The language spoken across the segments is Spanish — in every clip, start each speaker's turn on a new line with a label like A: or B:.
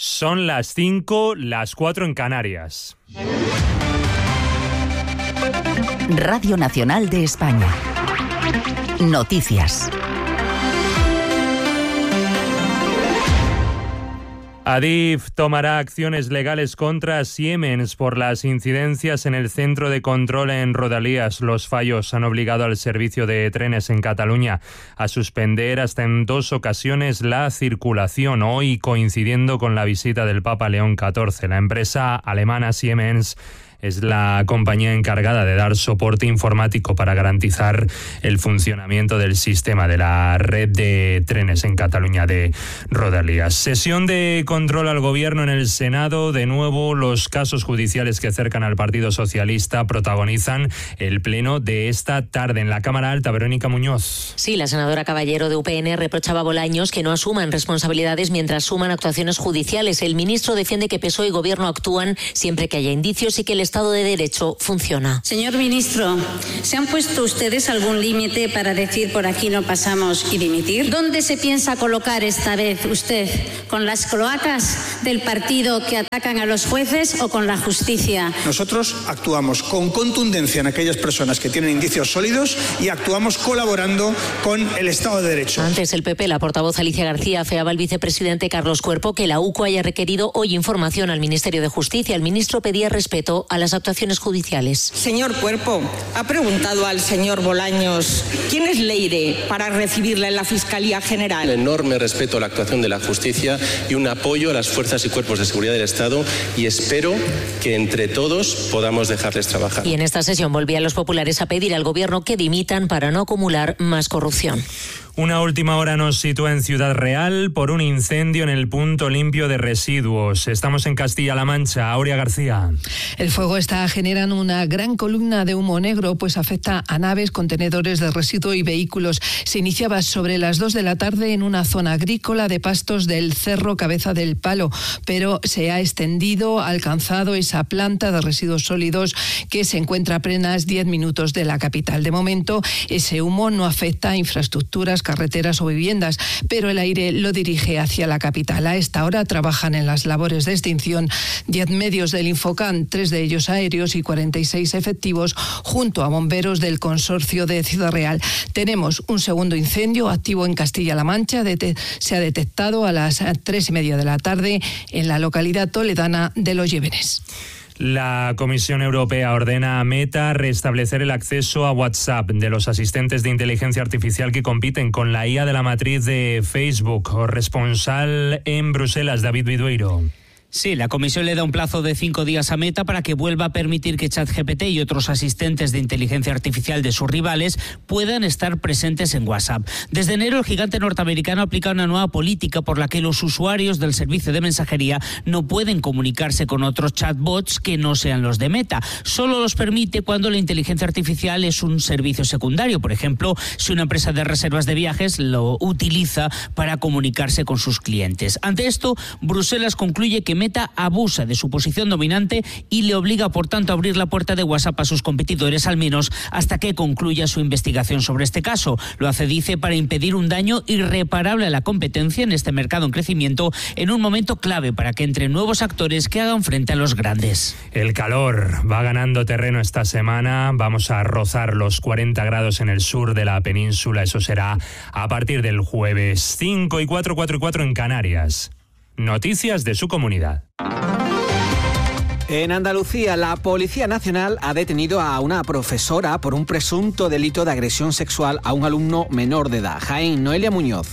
A: Son las 5, las 4 en Canarias.
B: Radio Nacional de España. Noticias.
A: Adif tomará acciones legales contra Siemens por las incidencias en el centro de control en Rodalies. Los fallos han obligado al servicio de trenes en Cataluña a suspender hasta en 2 ocasiones la circulación, hoy coincidiendo con la visita del Papa León XIV. La empresa alemana Siemens es la compañía encargada de dar soporte informático para garantizar el funcionamiento del sistema de la red de trenes en Cataluña de Rodalies. Sesión de control al gobierno en el Senado. De nuevo, los casos judiciales que cercan al Partido Socialista protagonizan el pleno de esta tarde. En la Cámara Alta, Verónica Muñoz.
C: Sí, la senadora Caballero de UPN reprochaba a Bolaños que no asuman responsabilidades mientras suman actuaciones judiciales. El ministro defiende que PSOE y Gobierno actúan siempre que haya indicios y que el Estado de Derecho funciona.
D: Señor ministro, ¿se han puesto ustedes algún límite para decir por aquí no pasamos y dimitir? ¿Dónde se piensa colocar esta vez usted? ¿Con las cloacas del partido que atacan a los jueces o con la justicia?
E: Nosotros actuamos con contundencia en aquellas personas que tienen indicios sólidos y actuamos colaborando con el Estado de Derecho.
C: Antes el PP, la portavoz Alicia García, afeaba al vicepresidente Carlos Cuerpo que la UCO haya requerido hoy información al Ministerio de Justicia. El ministro pedía respeto a las actuaciones judiciales.
F: Señor Cuerpo, ha preguntado al señor Bolaños quién es Leire para recibirla en la Fiscalía General.
G: Un enorme respeto a la actuación de la justicia y un apoyo a las fuerzas y cuerpos de seguridad del Estado, y espero que entre todos podamos dejarles trabajar.
C: Y en esta sesión volvían los populares a pedir al gobierno que dimitan para no acumular más corrupción.
A: Una última hora nos sitúa en Ciudad Real por un incendio en el punto limpio de residuos. Estamos en Castilla-La Mancha. Aurea García.
H: El fuego está generando una gran columna de humo negro, pues afecta a naves, contenedores de residuo y vehículos. Se iniciaba sobre las 2 de la tarde en una zona agrícola de pastos del Cerro Cabeza del Palo, pero se ha extendido, ha alcanzado esa planta de residuos sólidos que se encuentra a apenas 10 minutos de la capital. De momento, ese humo no afecta a infraestructuras, carreteras o viviendas, pero el aire lo dirige hacia la capital. A esta hora trabajan en las labores de extinción 10 medios del Infocan, 3 de ellos aéreos y 46 efectivos, junto a bomberos del consorcio de Ciudad Real. Tenemos un segundo incendio activo en Castilla-La Mancha. Se ha detectado a las 3:30 de la tarde en la localidad toledana de Los Llévenes.
A: La Comisión Europea ordena a Meta restablecer el acceso a WhatsApp de los asistentes de inteligencia artificial que compiten con la IA de la matriz de Facebook. Corresponsal en Bruselas, David Vidueiro.
I: Sí, la Comisión le da un plazo de 5 días a Meta para que vuelva a permitir que ChatGPT y otros asistentes de inteligencia artificial de sus rivales puedan estar presentes en WhatsApp. Desde enero, el gigante norteamericano aplica una nueva política por la que los usuarios del servicio de mensajería no pueden comunicarse con otros chatbots que no sean los de Meta. Solo los permite cuando la inteligencia artificial es un servicio secundario. Por ejemplo, si una empresa de reservas de viajes lo utiliza para comunicarse con sus clientes. Ante esto, Bruselas concluye que Meta abusa de su posición dominante y le obliga, por tanto, a abrir la puerta de WhatsApp a sus competidores, al menos hasta que concluya su investigación sobre este caso. Lo hace, dice, para impedir un daño irreparable a la competencia en este mercado en crecimiento, en un momento clave para que entren nuevos actores que hagan frente a los grandes.
A: El calor va ganando terreno esta semana. Vamos a rozar los 40 grados en el sur de la península. Eso será a partir del jueves. 5 y 4, 4 y 4 en Canarias. Noticias de su comunidad.
J: En Andalucía, la Policía Nacional ha detenido a una profesora por un presunto delito de agresión sexual a un alumno menor de edad. Jaén, Noelia Muñoz.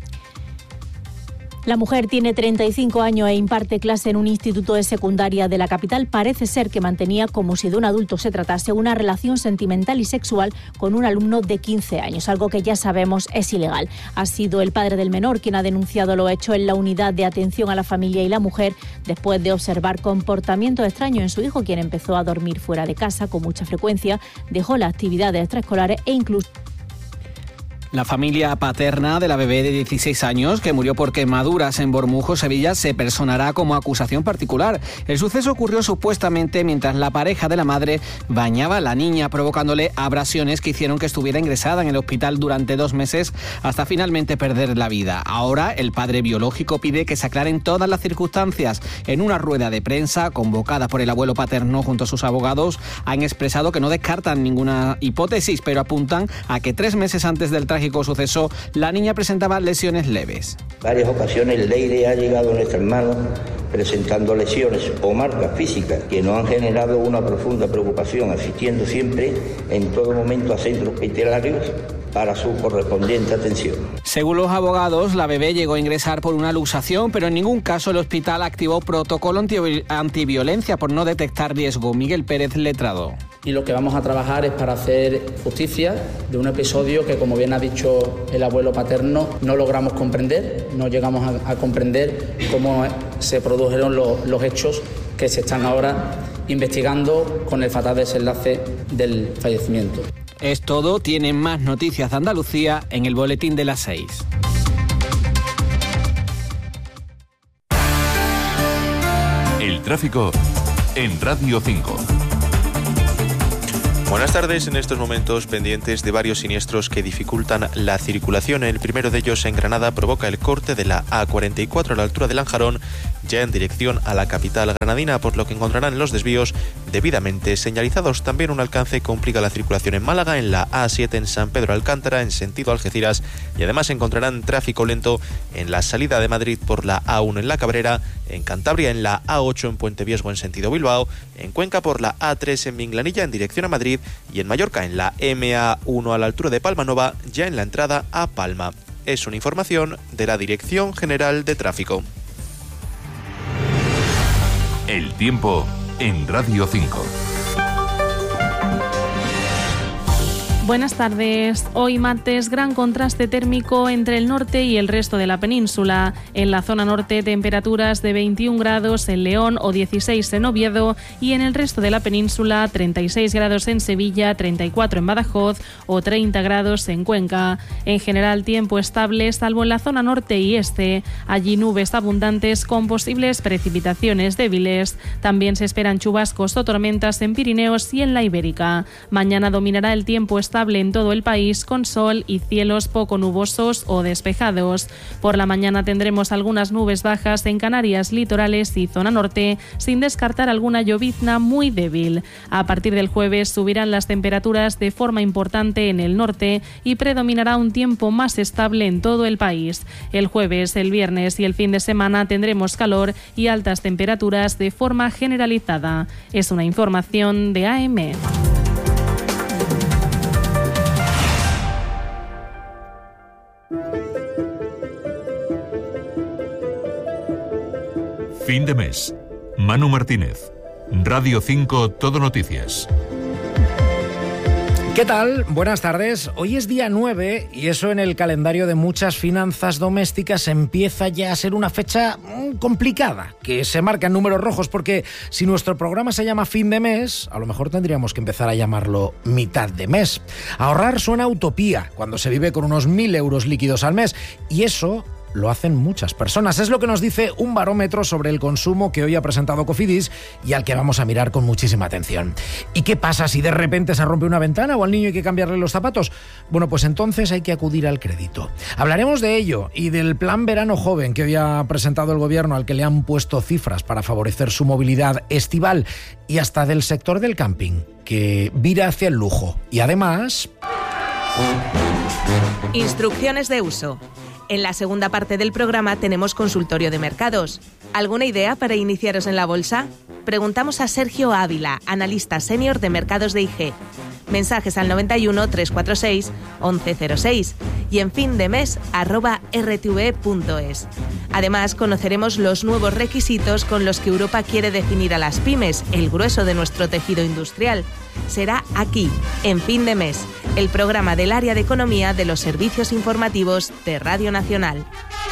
K: La mujer tiene 35 años e imparte clase en un instituto de secundaria de la capital. Parece ser que mantenía, como si de un adulto se tratase, una relación sentimental y sexual con un alumno de 15 años, algo que ya sabemos es ilegal. Ha sido el padre del menor quien ha denunciado lo hecho en la unidad de atención a la familia y la mujer después de observar comportamientos extraños en su hijo, quien empezó a dormir fuera de casa con mucha frecuencia, dejó las actividades extraescolares e incluso...
J: La familia paterna de la bebé de 16 años, que murió por quemaduras en Bormujos, Sevilla, se personará como acusación particular. El suceso ocurrió supuestamente mientras la pareja de la madre bañaba a la niña, provocándole abrasiones que hicieron que estuviera ingresada en el hospital durante 2 meses hasta finalmente perder la vida. Ahora, el padre biológico pide que se aclaren todas las circunstancias. En una rueda de prensa convocada por el abuelo paterno junto a sus abogados, han expresado que no descartan ninguna hipótesis, pero apuntan a que 3 meses antes del trágico suceso, la niña presentaba lesiones leves.
L: Varias ocasiones Leire ha llegado a nuestras manos presentando lesiones o marcas físicas que nos han generado una profunda preocupación, asistiendo siempre, en todo momento, a centros hospitalarios para su correspondiente atención.
J: Según los abogados, la bebé llegó a ingresar por una luxación, pero en ningún caso el hospital activó protocolo antiviolencia por no detectar riesgo. Miguel Pérez, letrado.
M: Y lo que vamos a trabajar es para hacer justicia de un episodio que, como bien ha dicho el abuelo paterno, no logramos comprender, no llegamos a comprender cómo se produjeron los hechos que se están ahora investigando con el fatal desenlace del fallecimiento.
J: Es todo. Tienen más noticias de Andalucía en el boletín de las 6.
N: El tráfico en Radio 5.
O: Buenas tardes. En estos momentos pendientes de varios siniestros que dificultan la circulación. El primero de ellos en Granada provoca el corte de la A44 a la altura de Lanjarón, ya en dirección a la capital granadina, por lo que encontrarán los desvíos debidamente señalizados. También un alcance complica la circulación en Málaga, en la A7 en San Pedro Alcántara, en sentido Algeciras, y además encontrarán tráfico lento en la salida de Madrid por la A1 en La Cabrera, en Cantabria en la A8 en Puente Viesgo en sentido Bilbao, en Cuenca por la A3 en Minglanilla en dirección a Madrid y en Mallorca en la MA1 a la altura de Palmanova, ya en la entrada a Palma. Es una información de la Dirección General de Tráfico.
N: El tiempo en Radio 5.
P: Buenas tardes. Hoy martes, gran contraste térmico entre el norte y el resto de la península. En la zona norte, temperaturas de 21 grados en León o 16 en Oviedo, y en el resto de la península 36 grados en Sevilla, 34 en Badajoz o 30 grados en Cuenca. En general, tiempo estable, salvo en la zona norte y este. Allí nubes abundantes con posibles precipitaciones débiles. También se esperan chubascos o tormentas en Pirineos y en la Ibérica. Mañana dominará el tiempo estable en todo el país, con sol y cielos poco nubosos o despejados. Por la mañana tendremos algunas nubes bajas en Canarias, litorales y zona norte, sin descartar alguna llovizna muy débil. A partir del jueves subirán las temperaturas de forma importante en el norte y predominará un tiempo más estable en todo el país. El jueves, el viernes y el fin de semana tendremos calor y altas temperaturas de forma generalizada. Es una información de AM.
N: Fin de mes. Manu Martínez. Radio 5 Todo Noticias.
Q: ¿Qué tal? Buenas tardes. Hoy es día 9 y eso en el calendario de muchas finanzas domésticas empieza ya a ser una fecha complicada, que se marca en números rojos, porque si nuestro programa se llama fin de mes, a lo mejor tendríamos que empezar a llamarlo mitad de mes. Ahorrar suena a utopía cuando se vive con unos 1.000 euros líquidos al mes, y eso lo hacen muchas personas. Es lo que nos dice un barómetro sobre el consumo que hoy ha presentado Cofidis y al que vamos a mirar con muchísima atención. ¿Y qué pasa si de repente se rompe una ventana o al niño hay que cambiarle los zapatos? Bueno, pues entonces hay que acudir al crédito. Hablaremos de ello y del plan Verano Joven que hoy ha presentado el gobierno, al que le han puesto cifras para favorecer su movilidad estival, y hasta del sector del camping, que vira hacia el lujo. Y además...
R: Instrucciones de uso. En la segunda parte del programa tenemos consultorio de mercados. ¿Alguna idea para iniciaros en la bolsa? Preguntamos a Sergio Ávila, analista senior de mercados de IG. Mensajes al 91 346 1106 y en findemes@rtve.es. Además, conoceremos los nuevos requisitos con los que Europa quiere definir a las pymes, el grueso de nuestro tejido industrial. Será aquí, en Fin de Mes, el programa del área de economía de los servicios informativos de Radio Nacional.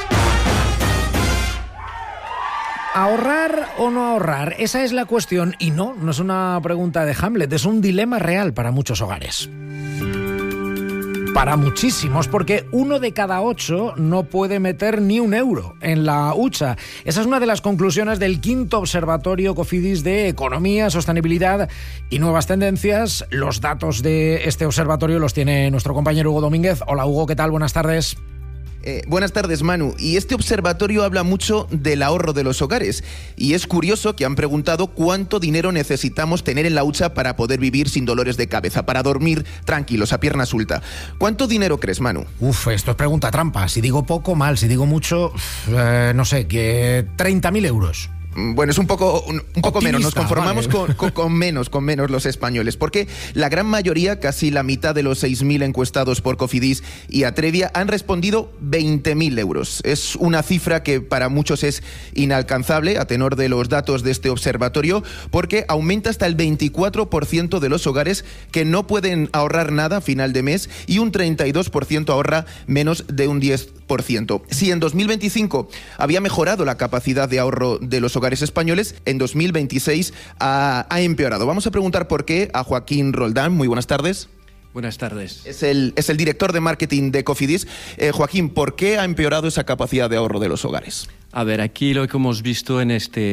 Q: ¿Ahorrar o no ahorrar? Esa es la cuestión, y no es una pregunta de Hamlet, es un dilema real para muchos hogares. Para muchísimos, porque 1 de cada 8 no puede meter ni un euro en la hucha. Esa es una de las conclusiones del 5º Observatorio Cofidis de Economía, Sostenibilidad y Nuevas Tendencias. Los datos de este observatorio los tiene nuestro compañero Hugo Domínguez. Hola Hugo, ¿qué tal? Buenas tardes.
S: Buenas tardes, Manu. Y este observatorio habla mucho del ahorro de los hogares. Y es curioso que han preguntado cuánto dinero necesitamos tener en la hucha para poder vivir sin dolores de cabeza, para dormir tranquilos, a pierna suelta. ¿Cuánto dinero crees, Manu?
Q: Esto es pregunta trampa. Si digo poco, mal. Si digo mucho, no sé, que 30.000 euros.
S: Bueno, es un poco menos, nos conformamos
Q: vale.
S: con menos los españoles, porque la gran mayoría, casi la mitad de los 6.000 encuestados por Cofidis y Atrevia, han respondido 20.000 euros. Es una cifra que para muchos es inalcanzable, a tenor de los datos de este observatorio, porque aumenta hasta el 24% de los hogares que no pueden ahorrar nada a final de mes y un 32% ahorra menos de un 10%. Si en 2025 había mejorado la capacidad de ahorro de los hogares españoles, en 2026 ha empeorado. Vamos a preguntar por qué a Joaquín Roldán. Muy buenas tardes.
T: Buenas tardes.
S: Es el director de marketing de Cofidis. Joaquín, ¿por qué ha empeorado esa capacidad de ahorro de los hogares?
T: A ver, aquí lo que hemos visto en esta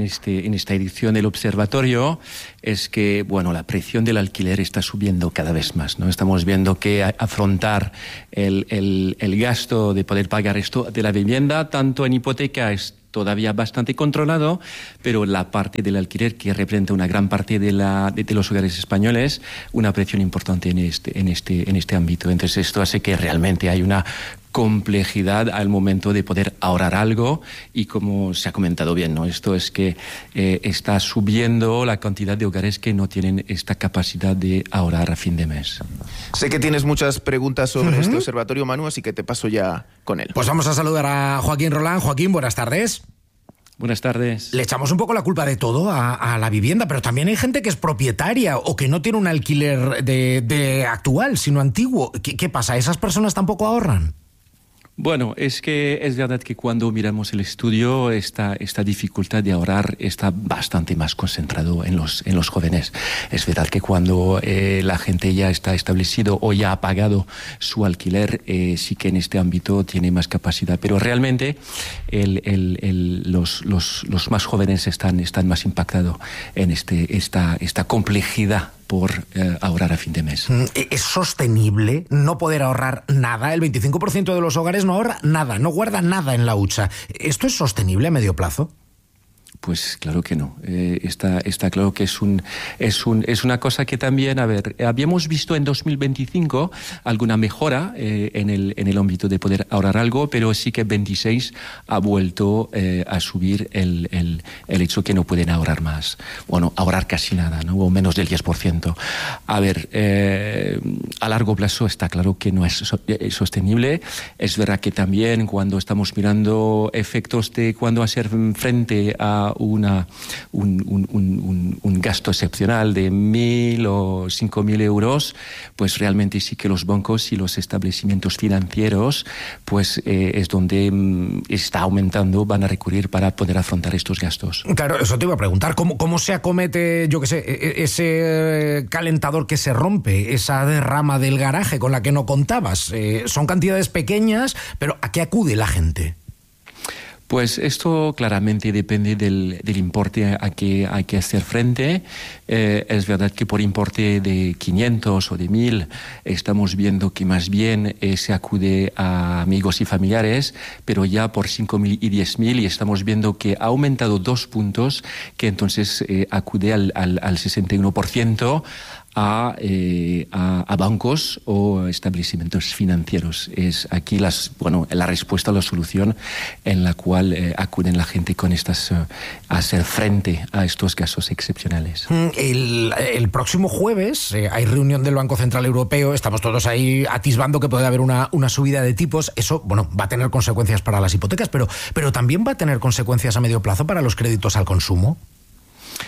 T: edición del observatorio es que, bueno, la presión del alquiler está subiendo cada vez más, ¿no? Estamos viendo que afrontar el gasto de poder pagar esto de la vivienda, tanto en hipoteca, es todavía bastante controlado, pero la parte del alquiler, que representa una gran parte de los hogares españoles, una presión importante en este ámbito. Entonces esto hace que realmente hay una complejidad al momento de poder ahorrar algo, y como se ha comentado bien, ¿no? Esto es que está subiendo la cantidad de hogares que no tienen esta capacidad de ahorrar a fin de mes.
S: Sé que tienes muchas preguntas sobre este observatorio, Manu, así que te paso ya con él.
Q: Pues vamos a saludar a Joaquín Roldán. Joaquín, buenas tardes.
T: Buenas tardes.
Q: Le echamos un poco la culpa de todo a la vivienda, pero también hay gente que es propietaria o que no tiene un alquiler de actual, sino antiguo. ¿Qué pasa? ¿Esas personas tampoco ahorran?
T: Bueno, es que es verdad que cuando miramos el estudio, esta dificultad de ahorrar está bastante más concentrado en los jóvenes. Es verdad que cuando la gente ya está establecido o ya ha pagado su alquiler, sí que en este ámbito tiene más capacidad. Pero realmente los más jóvenes están más impactados en esta complejidad por ahorrar a fin de mes.
Q: ¿Es sostenible no poder ahorrar nada? El 25% de los hogares no ahorra nada, no guarda nada en la hucha. ¿Esto es sostenible a medio plazo?
T: Pues claro que no. Está claro que es una cosa que también, a ver, habíamos visto en 2025 alguna mejora en el ámbito de poder ahorrar algo, pero sí que 26 ha vuelto a subir el hecho que no pueden ahorrar más. Bueno, ahorrar casi nada, ¿no? O menos del 10%. A ver, a largo plazo está claro que no es sostenible. Es verdad que también cuando estamos mirando efectos de cuando hacer frente a un gasto excepcional de 1.000 o 5.000 euros, pues realmente sí que los bancos y los establecimientos financieros, pues es donde está aumentando, van a recurrir para poder afrontar estos gastos.
Q: Claro, eso te iba a preguntar, ¿cómo se acomete, yo qué sé, ese calentador que se rompe, esa derrama del garaje con la que no contabas? Son cantidades pequeñas, pero ¿a qué acude la gente?
T: Pues esto claramente depende del importe a que hay que hacer frente. Es verdad que por importe de 500 o de 1.000 estamos viendo que más bien se acude a amigos y familiares, pero ya por 5.000 y 10.000 y estamos viendo que ha aumentado 2 puntos, que entonces acude al 61%. A bancos o establecimientos financieros. Es aquí la respuesta a la solución en la cual acuden la gente con a hacer frente a estos casos excepcionales.
Q: El próximo jueves hay reunión del Banco Central Europeo. Estamos todos ahí atisbando que puede haber una subida de tipos. Eso, va a tener consecuencias para las hipotecas, pero también va a tener consecuencias a medio plazo para los créditos al consumo.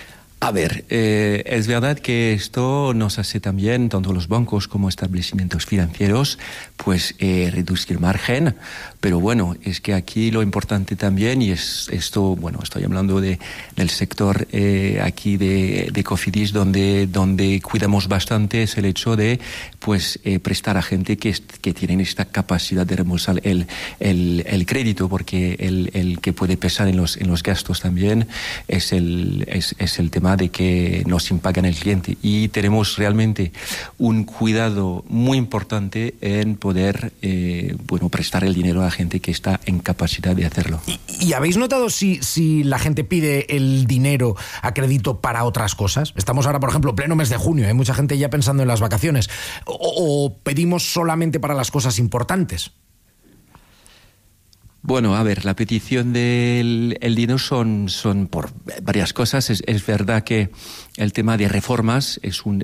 T: A ver, es verdad que esto nos hace también, tanto los bancos como establecimientos financieros, pues reducir margen, pero bueno, es que aquí lo importante también, y es esto, bueno, estoy hablando del sector aquí de Cofidis, donde cuidamos bastante, es el hecho de pues prestar a gente que tienen esta capacidad de reembolsar el crédito, porque el que puede pesar en los gastos también es el tema de que nos impagan el cliente, y tenemos realmente un cuidado muy importante en poder prestar el dinero a la gente que está en capacidad de hacerlo.
Q: ¿Y habéis notado si la gente pide el dinero a crédito para otras cosas? Estamos ahora, por ejemplo, pleno mes de junio, hay mucha gente ya pensando en las vacaciones, o pedimos solamente para las cosas importantes.
T: Bueno, a ver, la petición del dinero son por varias cosas. Es verdad que el tema de reformas es un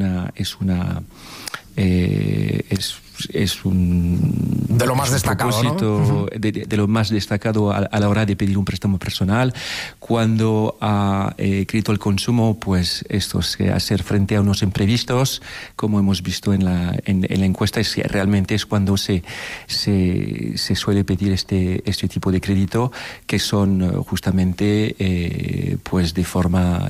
Q: de lo más destacado, ¿no?
T: de lo más destacado a la hora de pedir un préstamo personal. Cuando ha crédito al consumo, pues esto se hacer frente a unos imprevistos, como hemos visto en la encuesta, realmente es cuando se suele pedir este tipo de crédito, que son justamente pues de forma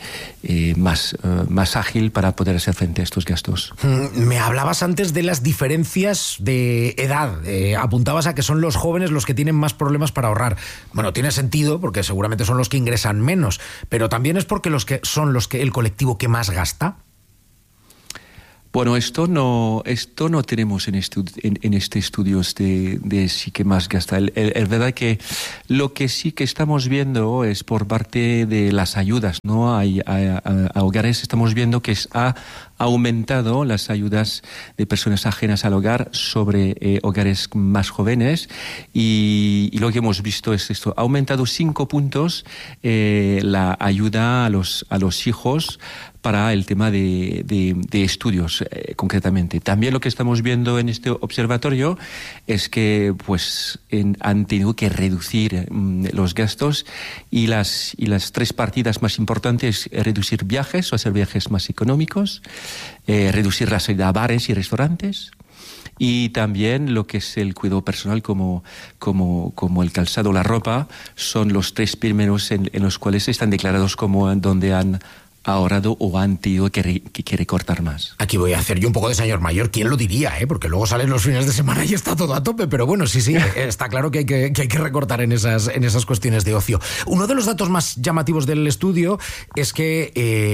T: más ágil para poder hacer frente a estos gastos.
Q: Me hablabas antes de las diferencias de edad. Apuntabas a que son los jóvenes los que tienen más problemas para ahorrar. Bueno, tiene sentido, porque seguramente son los que ingresan menos, pero también es porque son el colectivo que más gasta.
T: Bueno, esto no tenemos en este estudio de sí que más gasta. Es verdad que lo que sí que estamos viendo es por parte de las ayudas, ¿no? A hogares estamos viendo que ha aumentado las ayudas de personas ajenas al hogar sobre hogares más jóvenes, y lo que hemos visto es esto: ha aumentado 5 puntos la ayuda a los hijos para el tema de estudios, concretamente. También lo que estamos viendo en este observatorio es que pues han tenido que reducir los gastos, y las 3 partidas más importantes: reducir viajes o hacer viajes más económicos, reducir la salida a bares y restaurantes, y también lo que es el cuidado personal como el calzado o la ropa. Son los 3 primeros en los cuales están declarados como donde han ahorrado o han tenido que recortar más.
Q: Aquí voy a hacer yo un poco de señor mayor. ¿Quién lo diría? Porque luego salen los fines de semana y está todo a tope. Pero bueno, sí, está claro que hay que recortar en esas cuestiones de ocio. Uno de los datos más llamativos del estudio es que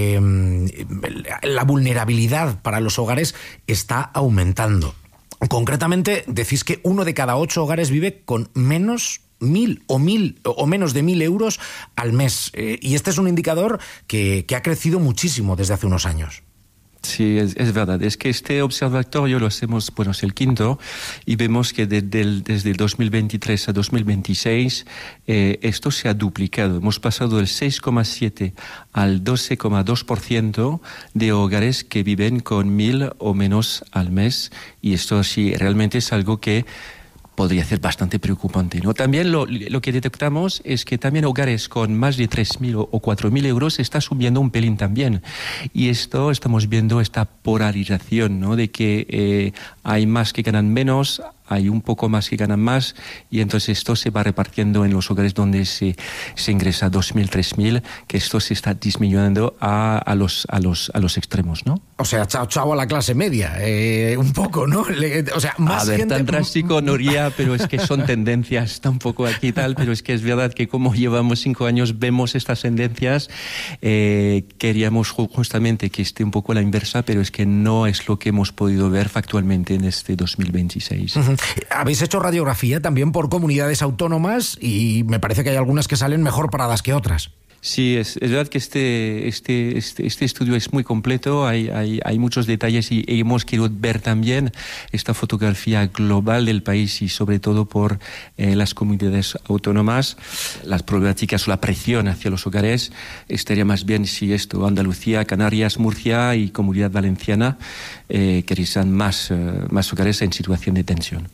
Q: la vulnerabilidad para los hogares está aumentando. Concretamente, decís que 1 de cada 8 hogares vive con menos 1.000 o menos de 1.000 euros al mes. Y este es un indicador que ha crecido muchísimo desde hace unos años.
T: Sí, es verdad. Es que este observatorio lo hacemos, es el 5º, y vemos que desde 2023 a 2026 esto se ha duplicado. Hemos pasado del 6,7 al 12,2% de hogares que viven con 1.000 o menos al mes, y esto sí realmente es algo que podría ser bastante preocupante, ¿no? También lo que detectamos es que también hogares con más de 3.000 o 4.000 euros está subiendo un pelín también. Y esto estamos viendo esta polarización, ¿no? De que hay más que ganan menos, hay un poco más que ganan más, y entonces esto se va repartiendo en los hogares donde se ingresa 2.000, 3.000, que esto se está disminuyendo a los extremos, ¿no?
Q: O sea, chao a la clase media, un poco, ¿no? O sea, más gente...
T: tan drástico no iría, pero es que son tendencias tampoco aquí y tal, pero es que es verdad que como llevamos 5 años vemos estas tendencias, queríamos justamente que esté un poco a la inversa, pero es que no es lo que hemos podido ver factualmente en este 2026.
Q: Habéis hecho radiografía también por comunidades autónomas, y me parece que hay algunas que salen mejor paradas que otras.
T: Sí, es verdad que este estudio es muy completo, hay muchos detalles, y hemos querido ver también esta fotografía global del país, y sobre todo por las comunidades autónomas, las problemáticas o la presión hacia los hogares. Estaría más bien si Andalucía, Canarias, Murcia y Comunidad Valenciana querían más hogares en situación de tensión.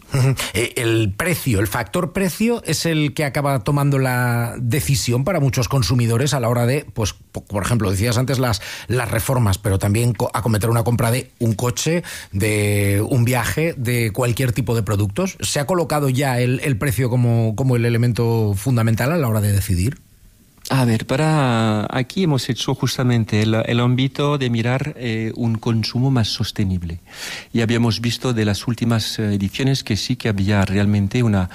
Q: El factor precio es el que acaba tomando la decisión para muchos consumidores consumidores a la hora de, pues, por ejemplo, decías antes las reformas, pero también acometer una compra de un coche, de un viaje, de cualquier tipo de productos? ¿Se ha colocado ya el precio como el elemento fundamental a la hora de decidir?
T: A ver, aquí hemos hecho justamente el ámbito de mirar un consumo más sostenible. Y habíamos visto de las últimas ediciones que sí que había realmente una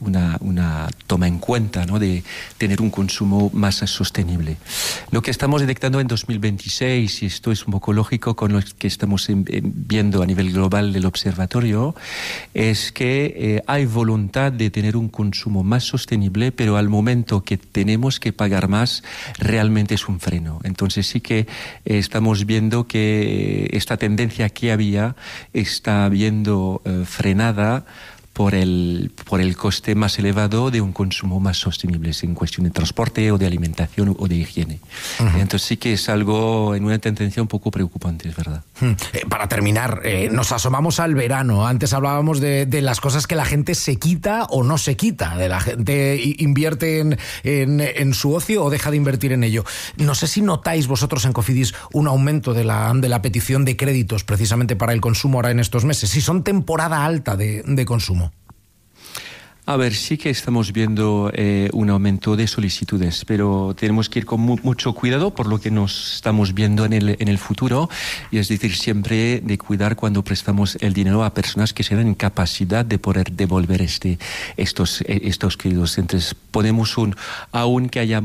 T: toma en cuenta, ¿no?, de tener un consumo más sostenible. Lo que estamos detectando en 2026, y esto es un poco lógico con lo que estamos viendo a nivel global del observatorio, es que hay voluntad de tener un consumo más sostenible, pero al momento que tenemos que pagar más, realmente es un freno. Entonces sí que estamos viendo que esta tendencia que había está viendo frenada por el coste más elevado de un consumo más sostenible, en cuestión de transporte o de alimentación o de higiene. Uh-huh. Entonces sí que es algo en una tendencia un poco preocupante, es verdad.
Q: Para terminar, nos asomamos al verano. Antes hablábamos de las cosas que la gente se quita o no se quita, de la gente invierte en su ocio o deja de invertir en ello. No sé si notáis vosotros en Cofidis un aumento de la petición de créditos precisamente para el consumo ahora en estos meses, si son temporada alta de consumo.
T: A ver, sí que estamos viendo un aumento de solicitudes, pero tenemos que ir con mucho cuidado por lo que nos estamos viendo en el futuro, y es decir, siempre de cuidar cuando prestamos el dinero a personas que se dan en capacidad de poder devolver estos créditos. Entonces, aunque haya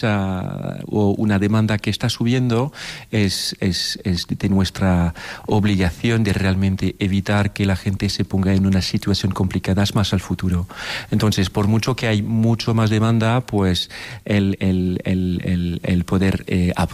T: una demanda que está subiendo, es de nuestra obligación de realmente evitar que la gente se ponga en una situación complicada más al futuro. Entonces, por mucho que hay mucho más demanda, pues el poder